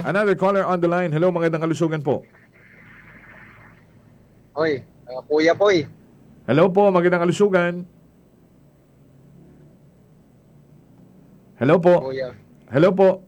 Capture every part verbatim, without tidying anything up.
Another caller on the line. Hello, magandang kalusugan po. Hoy, uh, Kuya Boy. Hello po, magandang kalusugan. Hello po. Kuya. Hello po.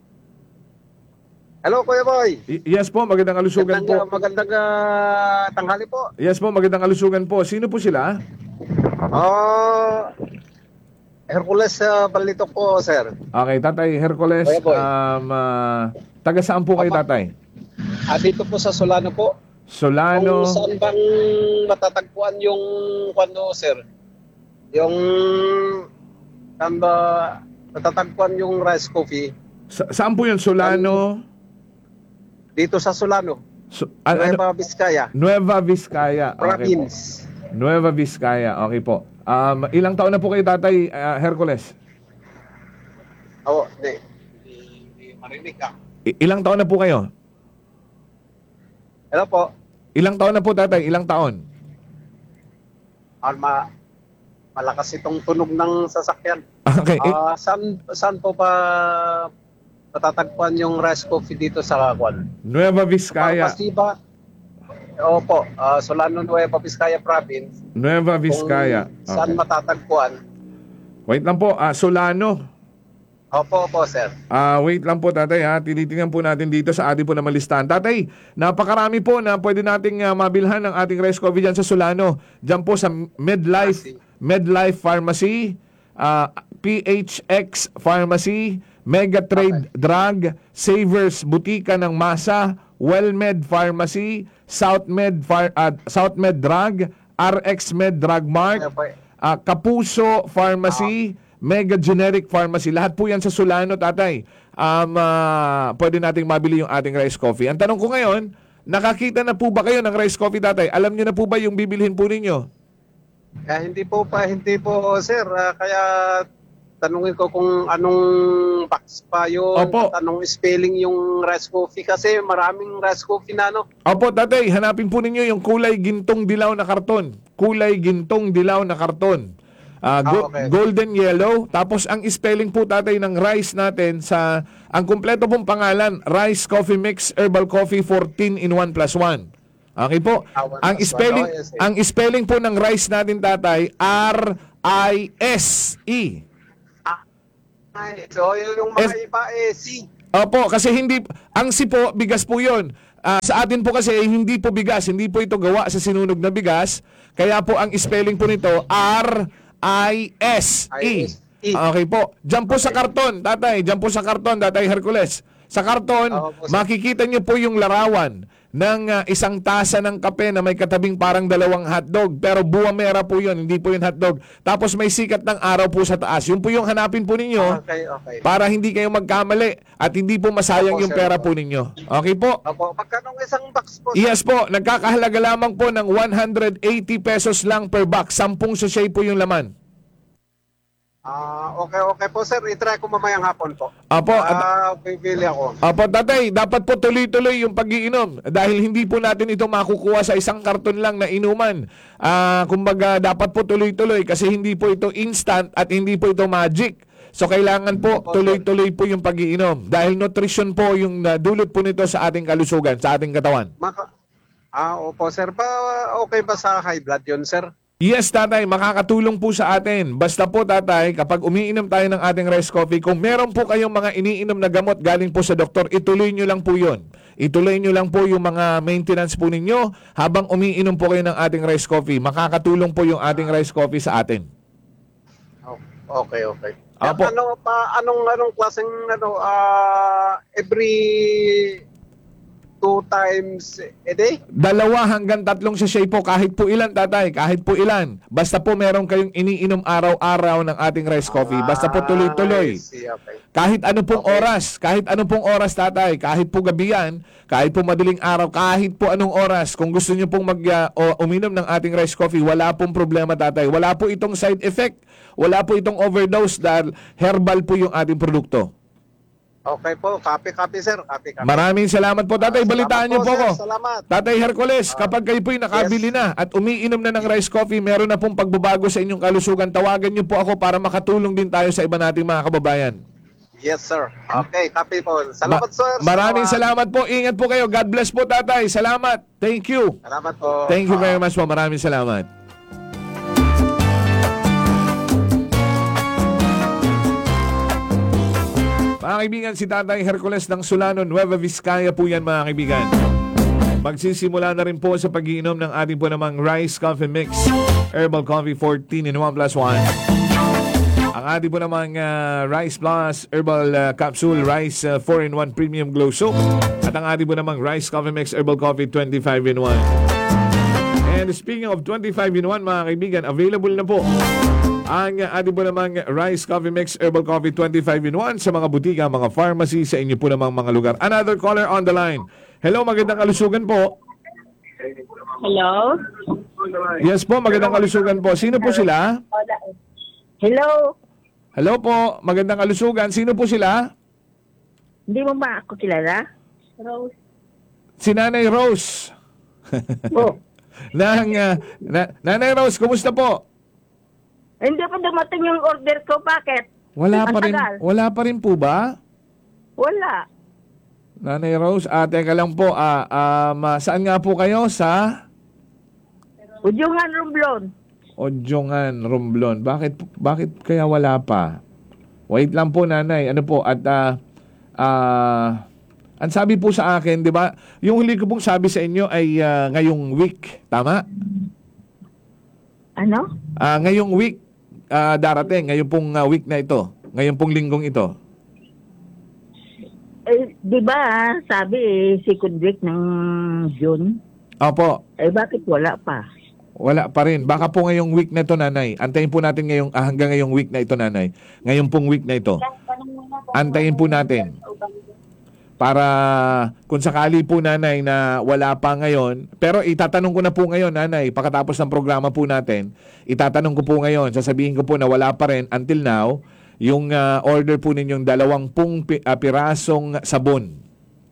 Hello, Kuya Boy. Y- yes po, magandang kalusugan Magandang, po. magandang uh, tanghali po. Yes po, magandang kalusugan po. Sino po sila? Ah, Hercules uh, Balitok po, sir. Okay, Tatay Hercules. Kuya Boy. Um, ah, taga saan po kayo, Apa. Tatay? Ah, dito po sa Solano po. Solano. Kung saan bang matatagpuan yung kwano, sir? Yung saan ba matatagpuan yung rice coffee? Sa- saan po yun? Solano? Dito sa Solano. So, an- ano? Nueva Vizcaya. Nueva Vizcaya. Okay po. Province. Nueva Vizcaya. Okay po. Um, ilang taon na po kayo, Tatay ah, Hercules? Oo, hindi. Hindi marinig ka. I- ilang taon na po kayo? Hello po. Ilang taon na po, Tatay? Ilang taon? Alma, malakas itong tunog ng sasakyan. Okay. i- Ah, saan, saan po pa matatagpuan yung rice coffee dito sa Kwan? Nueva Vizcaya. Parmasiba. Opo, ah, Solano, Nueva Vizcaya Province. Nueva Vizcaya. Kung saan Okay. matatagpuan. Wait lang po. Ah, Solano. Opo, opo, sir. Ah, wait lang po, Tatay, ha. Tinitingnan po natin dito sa ating po na malistahan. Tatay, napakarami po na pwede nating ah, mabilhan ng ating rice coffee dyan sa Solano. Dyan po sa Medlife, Medlife Pharmacy, ah, P H X Pharmacy, Mega Trade Drug, Savers Butika ng Masa, Wellmed Pharmacy, Southmed Phar- ah, Southmed Drug, R X Med Drug Mart, Opo. ah, Kapuso Pharmacy, Mega Generic Pharmacy. Lahat po yan sa Solano, Tatay. Um, ah, pwede nating mabili yung ating rice coffee. Ang tanong ko ngayon, nakakita na po ba kayo ng rice coffee, Tatay? Alam niyo na po ba yung bibilhin po ninyo? Kaya hindi po pa, hindi po, sir. Ah, kaya tanungin ko kung anong box pa yun, Opo. at anong spelling yung rice coffee. Kasi maraming rice coffee na, no? Opo, Tatay, hanapin po ninyo yung kulay gintong dilaw na karton. Kulay gintong dilaw na karton. Ah, go- Ah, okay. golden yellow. Tapos ang spelling po, Tatay, ng rice natin sa ang kumpleto pong pangalan, Rice Coffee Mix Herbal Coffee fourteen in one plus one. Okay po. Ah, one Ang plus one. spelling Oh, yes, yes. ang spelling po ng rice natin, Tatay, R I S E. Ay, so yun yung mga Es- iba, eh, C. Opo, kasi hindi, ang si po, bigas po yun. Ah, sa atin po kasi, hindi po bigas, hindi po ito gawa sa sinunog na bigas. Kaya po ang spelling po nito, R I S E. I S E. Okay po. Diyan po sa karton, Tatay. Diyan po sa karton, Tatay Hercules. Sa karton, Oo po, sir. makikita niyo po yung larawan ng ah, isang tasa ng kape na may katabing parang dalawang hotdog. Pero buwamera po yun, hindi po yung hotdog. Tapos may sikat ng araw po sa taas. Yun po yung hanapin po ninyo Okay, okay. para hindi kayo magkamali at hindi po masayang Opo, yung sir. pera po ninyo. Okay po? Opo, magkano isang box po? sir? Yes po, nagkakahalaga lamang po ng one hundred eighty pesos lang per box. Sampung sachet po yung laman. Ah, okay, okay po, sir. I-try ko mamayang hapon po. Apo, at, Ah, pipili ako. apo, Tatay, dapat po tuloy-tuloy yung pag-iinom dahil hindi po natin ito makukuha sa isang karton lang na inuman. Ah, kumbaga, dapat po tuloy-tuloy kasi hindi po ito instant at hindi po ito magic. So, kailangan po Opo, sir. tuloy-tuloy po yung pag-iinom dahil nutrition po yung ah, dulot po nito sa ating kalusugan, sa ating katawan. Maka ah, opo, sir. Pa, okay ba sa high blood yun, sir? Yes, Tatay, makakatulong po sa atin. Basta po, Tatay, kapag umiinom tayo ng ating rice coffee, kung meron po kayong mga iniinom na gamot galing po sa doktor, ituloy nyo lang po yun. Ituloy nyo lang po yung mga maintenance po ninyo habang umiinom po kayo ng ating rice coffee. Makakatulong po yung ating rice coffee sa atin. Oh, okay, okay. Apo. Ano pa anong anong klaseng ano ah every two times a day? Dalawa hanggang tatlong sachet po, kahit po ilan, Tatay, kahit po ilan. Basta po meron kayong iniinom araw-araw ng ating rice coffee. Basta po tuloy-tuloy. Ah, I see, okay. Kahit ano pong Okay. oras, kahit ano pong oras, Tatay, kahit po gabi yan, kahit po madaling araw, kahit po anong oras, kung gusto niyo pong mag, uh, o, uminom ng ating rice coffee, wala pong problema, Tatay. Wala po itong side effect, wala po itong overdose dahil herbal po yung ating produkto. Okay po, copy copy sir, copy copy. Maraming salamat po, Tatay. Ah, Balitaan salamat niyo po sir, ko. Salamat. Tatay Hercules, kapag kayo po'y nakabili yes. na at umiinom na ng rice coffee, meron na pong pagbabago sa inyong kalusugan, tawagan niyo po ako para makatulong din tayo sa iba nating mga kababayan. Yes, sir. Okay, copy po. Salamat, Ma- sir. Maraming Salamat. salamat po. Ingat po kayo. God bless po, tatay. Salamat. Thank you. Salamat po. Thank you very Ah. much po. Maraming salamat. Mga kaibigan, si Tatay Hercules ng Solano, Nueva Vizcaya po yan, mga kaibigan. Magsisimula na rin po sa pag-iinom ng ating po namang Rice Coffee Mix Herbal Coffee fourteen in one plus one. Ang ating po namang uh, Rice Plus Herbal uh, Capsule Rice uh, four in one Premium Glow Soap. At ang ating po namang Rice Coffee Mix Herbal Coffee twenty-five in one. And speaking of twenty-five in one, mga kaibigan, available na po ang ating po namang Rice Coffee Mix Herbal Coffee twenty-five in one sa mga butika, mga pharmacy, sa inyo po namang mga lugar. Another caller on the line. Hello, magandang kalusugan po. Hello? Yes po, magandang kalusugan po. Sino po sila? Hello? Hello po, magandang kalusugan. Sino po sila? Hindi mo ba ako kilala? Rose. Si Nanay Rose. Oh, Nang, uh, na, Nanay Rose, kumusta po? hindi pa dumating yung order ko. Bakit? Wala Ang pa rin, tagal. wala pa rin po ba? Wala. Nanay Rose, ah, teka lang po, ah, um, ah, saan nga po kayo? Sa Udyungan Romblon. Odjongan, Romblon. Bakit, bakit kaya wala pa? Wait lang po, Nanay. Ano po, at ah, ah, ang sabi po sa akin, di ba, yung huli ko pong sabi sa inyo ay ah, ngayong week, tama? Ano? Ah, ngayong week, ah, darating, ngayong pong ah, week na ito, ngayong pong linggong ito. Eh, di ba sabi eh, second week ng June? Opo. Eh, bakit wala pa? Wala pa rin. Baka po ngayong week na ito, Nanay. Antayin po natin ngayong, ah, hanggang ngayong week na ito, Nanay. Ngayong pong week na ito. Antayin po natin. Para kung sakali po, Nanay, na wala pa ngayon. Pero itatanong ko na po ngayon, Nanay, pagkatapos ng programa po natin, itatanong ko po ngayon, sasabihin ko po na wala pa rin until now, yung ah, order po ninyong dalawampung pi- ah, pirasong sabon.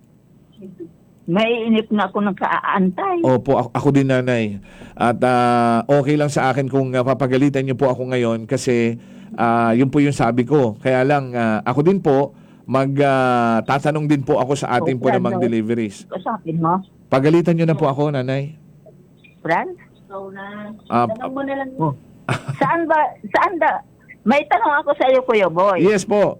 Maiinip na ako ng kaaantay. Opo, ako, ako din, Nanay. At ah, okay lang sa akin kung ah, papagalitan niyo po ako ngayon kasi ah, yun po yung sabi ko. Kaya lang, ah, ako din po, mag ah, tatanong din po ako sa ating po Okay, namang ano? deliveries. Kasapin mo? Pagalitan niyo na po ako, Nanay. Fran? Ah, Tanong mo na lang. Oh. Saan ba? Saan ba? May tanong ako sa iyo, Kuya Boy. yes po.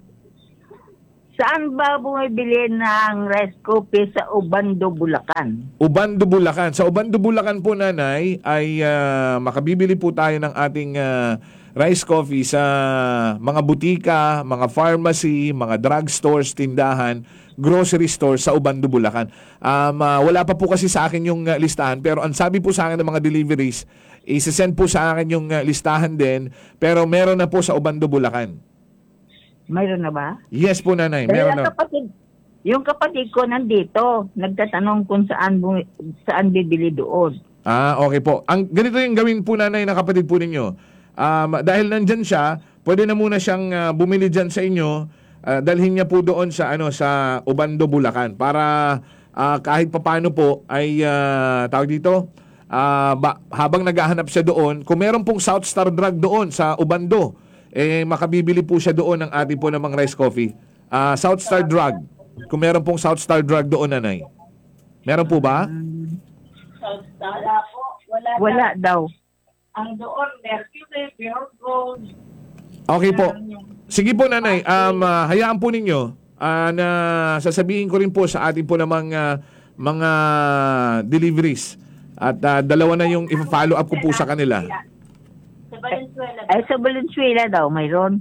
Saan ba bumibili ng rice coffee sa Ubando, Bulacan? Ubando, Bulacan. Sa Ubando, Bulacan po, Nanay, ay ah, makabibili po tayo ng ating ah, rice coffee sa mga butika, mga pharmacy, mga drugstores, tindahan, grocery stores sa Ubando, Bulacan. Um, ah, wala pa po kasi sa akin yung ah, listahan, pero ang sabi po sa akin ng mga deliveries, isesend po sa akin yung ah, listahan din, pero meron na po sa Ubando, Bulacan. Mayroon na ba? Yes po, Nanay, Dahil meron ang na. kapatid, yung kapatid ko nandito, nagtatanong kung saan bumi, saan bibili doon. Ah, okay po. Ang ganito yung gawin po, Nanay, na kapatid po ninyo. Um, dahil nandyan siya, pwede na muna siyang ah, bumili dyan sa inyo, ah, dalhin niya po doon sa ano sa Ubando, Bulacan para ah, kahit papaano po ay ah, tawag dito, ah, ba, habang naghahanap siya doon, kung meron pong South Star Drug doon sa Ubando, eh makabibili po siya doon ng ating po namang rice coffee. Ah, South Star Drug. Kung meron pong South Star Drug doon, Nanay. Meron po ba? Wala po. Wala, Wala na. daw. Ang doon, Mercury, Pure Gold. Okay po. Sige po, Nanay. Um, ah, hayaan po ninyo ah, na sasabihin ko rin po sa ating po namang ah, mga deliveries. At ah, dalawa na yung i-follow up ko po sa kanila. Sa Valenzuela. Ay, sa Valenzuela daw, mayroon.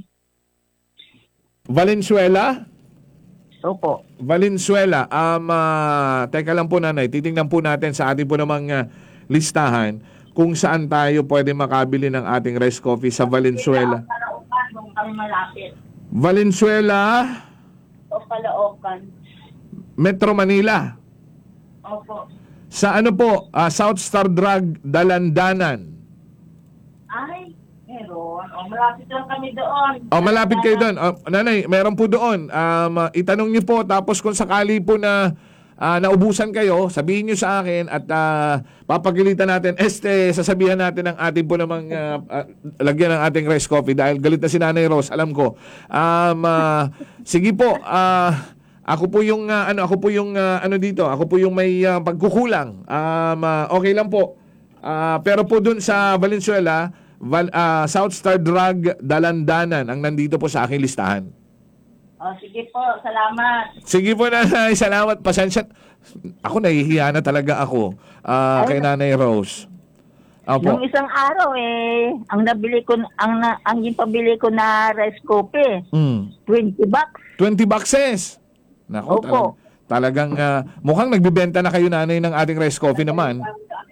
Valenzuela? Opo. Valenzuela. Um, ah, teka lang po, Nanay. Titingnan po natin sa ating po namang ah, listahan kung saan tayo pwede makabili ng ating rice coffee sa Valenzuela. Kaloocan, kung kami malapit. Valenzuela, O Caloocan. Metro Manila. Opo. Sa ano po, ah, South Star Drug, Dalandanan. Ay, meron. O, malapit lang kami doon. Oh, malapit kayo doon. Oh, Nanay, meron po doon. Um, ah, itanong niyo po, tapos kung sakali po na ah, naubusan kayo, sabihin nyo sa akin at ah, papagilitan natin, este, sasabihan natin ang ating po namang ah, ah, lagyan ng ating rice coffee dahil galit na si Nanay Rose, alam ko. Um, ah, sige po, ah, ako po yung ah, ano, ako po yung ah, ano dito, ako po yung may ah, pagkukulang. Um, ah, okay lang po. Ah, pero po dun sa Valenzuela, Val, ah, South Star Drug Dalandanan ang nandito po sa aking listahan. O, sige po, salamat. Sige po, Nanay. Salamat. Pasensya. Ako, nahihiya na talaga ako ah, kay Nanay Rose. Opo. Nung isang araw eh, ang nabili ko, ang, na, ang yung pabili ko na rice coffee, Mm. twenty bucks. twenty boxes. Nako, Opo. talag- talagang ah, mukhang nagbibenta na kayo, Nanay, ng ating rice coffee naman.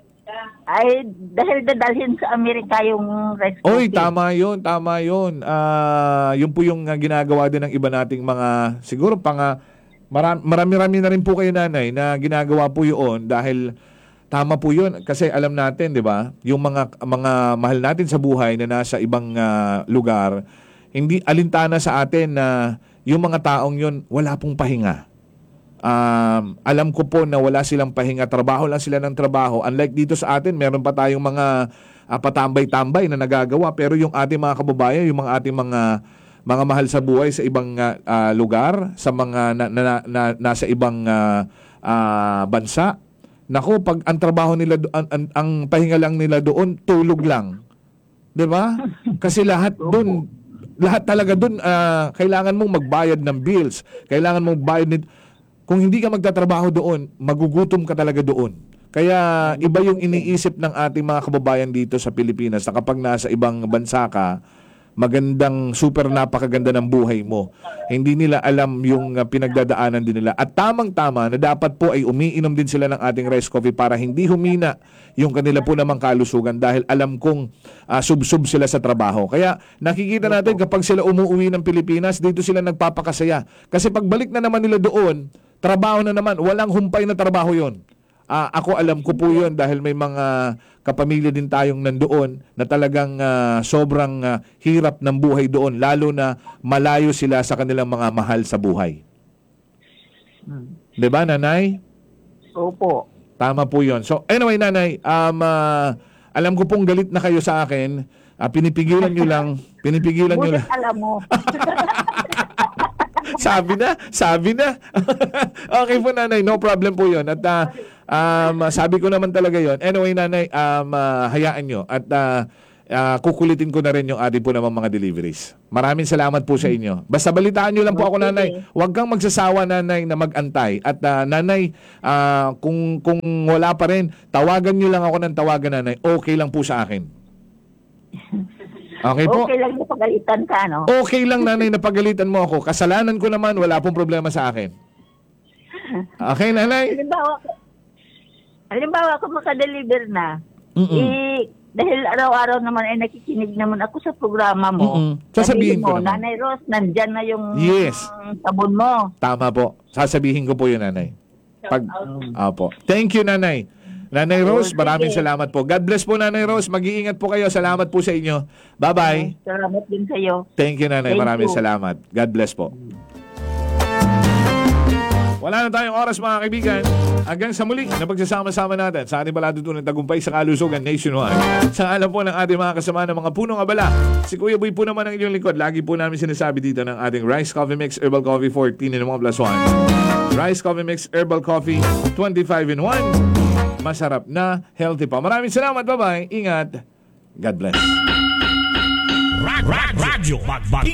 Ay, dahil dadalhin sa Amerika yung rice Oy, coffee. tama yun, tama yun. Ah, yun po yung ah, ginagawa din ng iba nating mga, siguro pang, ah, mara- marami-rami na rin po kayo, Nanay, na ginagawa po yun dahil tama po yun. Kasi alam natin, di ba, yung mga, mga mahal natin sa buhay na nasa ibang ah, lugar, hindi alintana sa atin na yung mga taong yun, wala pong pahinga. Um, alam ko po na wala silang pahinga, trabaho lang sila ng trabaho. Unlike dito sa atin, meron pa tayong mga uh, patambay-tambay na nagagawa, pero yung ating mga kababayan, yung mga ating mga mga mahal sa buhay sa ibang uh, uh, lugar, sa mga na, na, na, nasa ibang uh, uh, bansa, naku, pag ang trabaho nila do, ang, ang, ang pahinga lang nila doon, tulog lang. 'Di ba? Kasi lahat doon, lahat talaga doon uh, kailangan mong magbayad ng bills, kailangan mong bayad nit- kung hindi ka magtatrabaho doon, magugutom ka talaga doon. Kaya iba yung iniisip ng ating mga kababayan dito sa Pilipinas na kapag nasa ibang bansa ka, magandang, super napakaganda ng buhay mo. Hindi nila alam yung uh, pinagdadaanan din nila. At tamang-tama na dapat po ay umiinom din sila ng ating rice coffee para hindi humina yung kanila po namang kalusugan dahil alam kong uh, sub-sub sila sa trabaho. Kaya nakikita natin kapag sila umuwi ng Pilipinas, dito sila nagpapakasaya. Kasi pagbalik na naman nila doon, trabaho na naman, walang humpay na trabaho yon. Ah, ako alam ko po yun dahil may mga kapamilya din tayong nandoon na talagang ah, sobrang ah, hirap ng buhay doon, lalo na malayo sila sa kanilang mga mahal sa buhay. Hmm. 'Di ba, Nanay? Opo. Tama po yun. So anyway, Nanay, um, ah, alam ko pong galit na kayo sa akin. Ah, pinipigilan nyo lang, pinipigilan nyo Butit lang. alam mo. Sabi na, sabi na. Okay po, Nanay, no problem po yun. At uh, um, sabi ko naman talaga yun. Anyway, Nanay, um, uh, hayaan nyo. At uh, uh, kukulitin ko na rin yung ating po naman mga deliveries. Maraming salamat po sa inyo. Basta balitaan nyo lang po ako, Nanay. Huwag kang magsasawa, Nanay, na mag-antay. At uh, Nanay, uh, kung, kung wala pa rin, tawagan nyo lang ako ng tawagan, Nanay. Okay lang po sa akin. Okay po? Okay lang na pagalitan ka, no? Okay lang, Nanay, na pagalitan mo ako. Kasalanan ko naman, wala pong problema sa akin. Okay, Nanay? Halimbawa, halimbawa ako makadeliver na, Mm-mm. eh, dahil araw-araw naman ay nakikinig naman ako sa programa mo. Mm-mm. Sasabihin ko mo, naman. Nanay Rose, nandyan na yung Yes. sabon mo. Tama po. Sasabihin ko po yun, Nanay. Pag, Apo. Thank you, Nanay. Nanay Rose, sige. maraming salamat po. God bless po, Nanay Rose. Mag-iingat po kayo. Salamat po sa inyo. Bye-bye. Salamat din sa'yo. Thank you, Nanay. Thank Maraming you. salamat. God bless po. Wala na tayong oras, mga kaibigan. Hanggang sa muli na pagsasama-sama natin sa ating palatuntunan tagumpay sa kalusugan nationwide. Sa alam po ng ating mga kasama ng mga punong abala, si Kuya Boy po naman ang inyong lingkod. Lagi po namin sinasabi dito ng ating Rice Coffee Mix Herbal Coffee fourteen in one plus one. Rice Coffee Mix Herbal Coffee twenty-five in one. Masarap na, healthy pa. Maraming salamat. Bye-bye. Ingat. God bless. Radyo Magbag